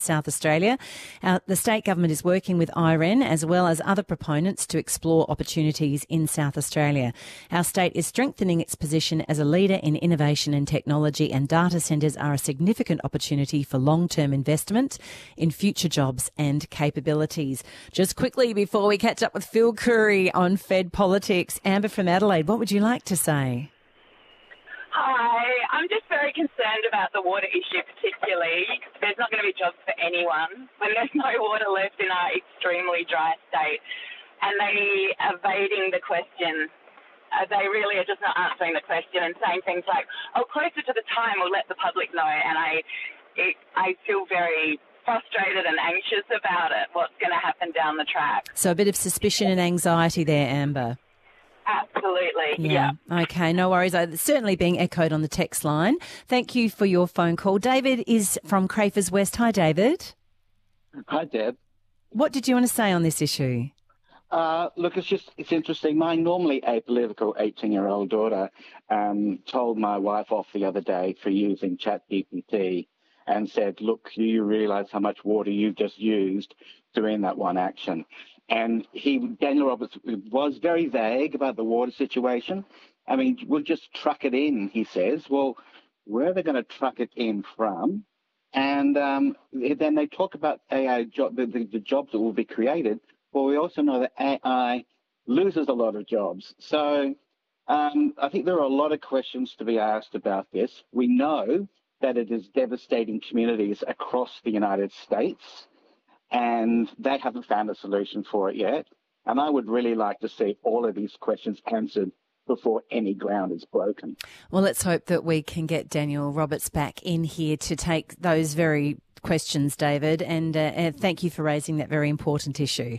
South Australia. The state government is working with IREN as well as other proponents to explore opportunities in South Australia. Our state is strengthening its position as a leader in innovation and technology, and data centres are a significant opportunity for long-term investment in future jobs and capabilities. Just quickly before we catch up with Phil Curry on Fed Politics, Amber from Adelaide, what would you like to say? Hi, I'm just very concerned about the water issue particularly. There's not going to be jobs for anyone when there's no water left in our extremely dry state. And they are evading the question. They really are just not answering the question and saying things like, oh, closer to the time we'll let the public know. And I feel very frustrated and anxious about it, what's going to happen down the track. So a bit of suspicion and anxiety there, Amber. Absolutely, yeah. Okay, no worries. It's certainly being echoed on the text line. Thank you for your phone call. David is from Crafers West. Hi, David. Hi, Deb. What did you want to say on this issue? Look, it's interesting. My normally apolitical 18-year-old daughter told my wife off the other day for using ChatGPT and said, look, do you realise how much water you've just used doing that one action? And Daniel Roberts was very vague about the water situation. I mean, we'll just truck it in, he says. Well, where are they going to truck it in from? And then they talk about AI, the jobs that will be created. Well, we also know that AI loses a lot of jobs. So I think there are a lot of questions to be asked about this. We know that it is devastating communities across the United States, and they haven't found a solution for it yet. And I would really like to see all of these questions answered before any ground is broken. Well, let's hope that we can get Daniel Roberts back in here to take those very questions, David, and thank you for raising that very important issue.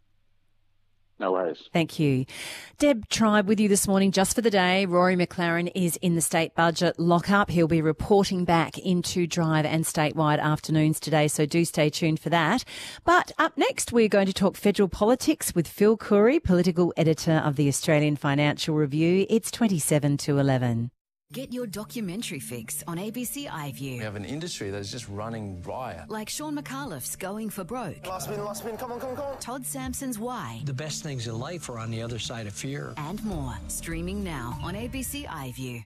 No worries. Thank you. Deb Tribe with you this morning just for the day. Rory McLaren is in the state budget lockup. He'll be reporting back into Drive and statewide afternoons today, so do stay tuned for that. But up next, we're going to talk federal politics with Phil Curry, political editor of the Australian Financial Review. It's 27 to 11. Get your documentary fix on ABC iView. We have an industry that's just running riot. Like Sean McAuliffe's Going for Broke. Last spin, come on. Todd Sampson's Why. The best things in life are on the other side of fear. And more. Streaming now on ABC iView.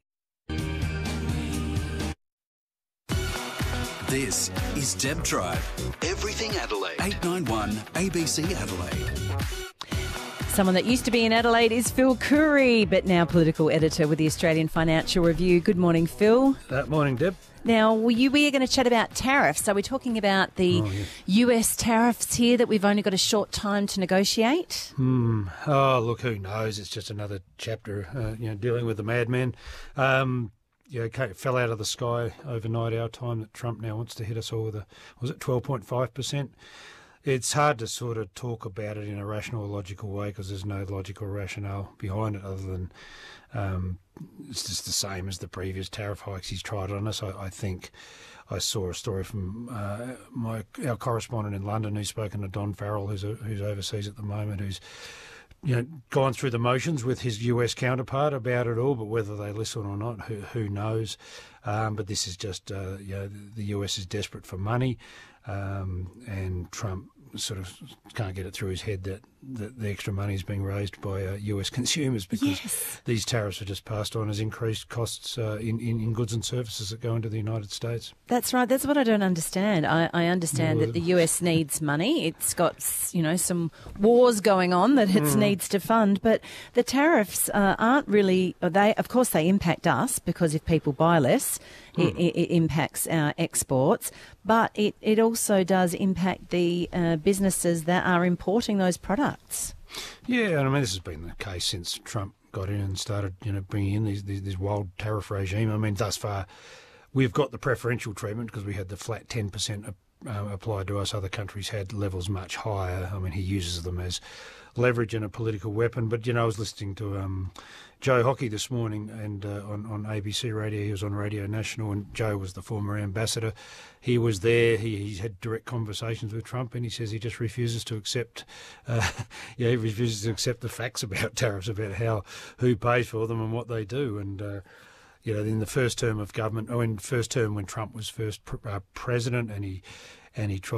This is Deb Tribe. Everything Adelaide. 891 ABC Adelaide. Someone that used to be in Adelaide is Phil Curry, but now political editor with the Australian Financial Review. Good morning, Phil. Morning, Deb. Now, we are going to chat about tariffs. So we're talking about the US tariffs here that we've only got a short time to negotiate. Oh, look, who knows? It's just another chapter, dealing with the madman. It fell out of the sky overnight our time that Trump now wants to hit us all with 12.5%? It's hard to sort of talk about it in a rational or logical way because there's no logical rationale behind it other than it's just the same as the previous tariff hikes he's tried on us. I think I saw a story from our correspondent in London who's spoken to Don Farrell, who's overseas at the moment, who's gone through the motions with his US counterpart about it all, but whether they listen or not, who knows. But this is just, the US is desperate for money, and Trump sort of can't get it through his head that the extra money is being raised by US consumers because these tariffs are just passed on as increased costs in goods and services that go into the United States. That's right. That's what I don't understand. I understand that the US needs money. It's got, some wars going on that it needs to fund, but the tariffs aren't really, of course they impact us because if people buy less, it impacts our exports, but it also does impact the businesses that are importing those products. Yeah, and I mean, this has been the case since Trump got in and started, bringing in this wild tariff regime. I mean, thus far, we've got the preferential treatment because we had the flat 10% applied to us. Other countries had levels much higher. I mean, he uses them as leverage and a political weapon. But, I was listening to Joe Hockey this morning and on ABC Radio. He was on Radio National, and Joe was the former ambassador. He was there. He's had direct conversations with Trump, and he says he just refuses to accept he refuses to accept the facts about tariffs, about who pays for them and what they do. And in the first term of government, when Trump was first president, and and he tried